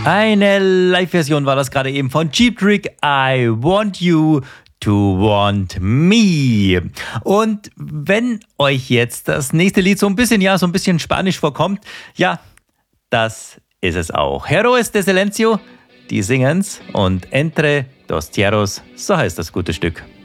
Eine Live-Version war das gerade eben von Cheap Trick, I Want You to Want Me. Und wenn euch jetzt das nächste Lied so ein bisschen spanisch vorkommt, ja, das ist es auch. Héroes de Silencio, die singen's, und Entre dos Tierras, so heißt das gute Stück.